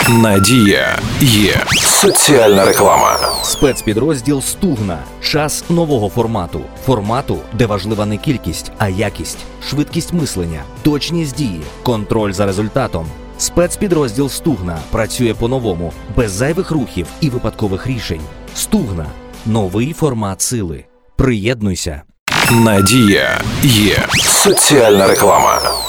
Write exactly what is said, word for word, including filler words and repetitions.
Надія є. Соціальна реклама. Спецпідрозділ «Стугна». Час нового формату. Формату, де важлива не кількість, а якість, швидкість мислення, точність дії, контроль за результатом. Спецпідрозділ «Стугна» працює по-новому, без зайвих рухів і випадкових рішень. «Стугна» – новий формат сили. Приєднуйся. Надія є. Соціальна реклама.